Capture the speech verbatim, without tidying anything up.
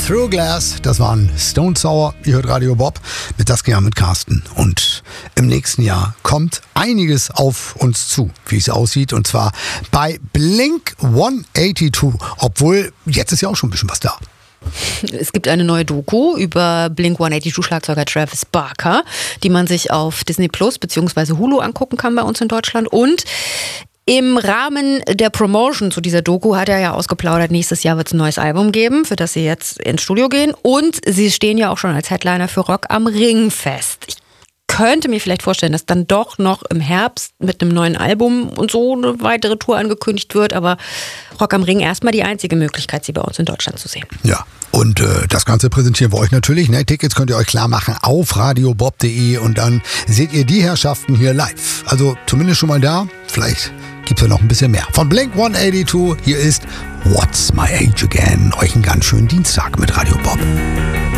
Through Glass, das waren Stone Sour. Ihr hört Radio Bob mit Das Jahr mit Carsten. Und im nächsten Jahr kommt einiges auf uns zu, wie es aussieht. Und zwar bei Blink hundertzweiundachtzig. Obwohl, jetzt ist ja auch schon ein bisschen was da. Es gibt eine neue Doku über Blink hundertzweiundachtzig-Schlagzeuger Travis Barker, die man sich auf Disney Plus bzw. Hulu angucken kann bei uns in Deutschland. Und im Rahmen der Promotion zu dieser Doku hat er ja ausgeplaudert, nächstes Jahr wird es ein neues Album geben, für das sie jetzt ins Studio gehen. Und sie stehen ja auch schon als Headliner für Rock am Ring fest. Ich könnte mir vielleicht vorstellen, dass dann doch noch im Herbst mit einem neuen Album und so eine weitere Tour angekündigt wird. Aber Rock am Ring erstmal die einzige Möglichkeit, sie bei uns in Deutschland zu sehen. Ja. Und äh, das Ganze präsentieren wir euch natürlich. Ne? Tickets könnt ihr euch klar machen auf radiobob punkt de und dann seht ihr die Herrschaften hier live. Also zumindest schon mal da. Vielleicht gibt es ja noch ein bisschen mehr. Von Blink hundertzweiundachtzig, hier ist What's My Age Again. Euch einen ganz schönen Dienstag mit Radio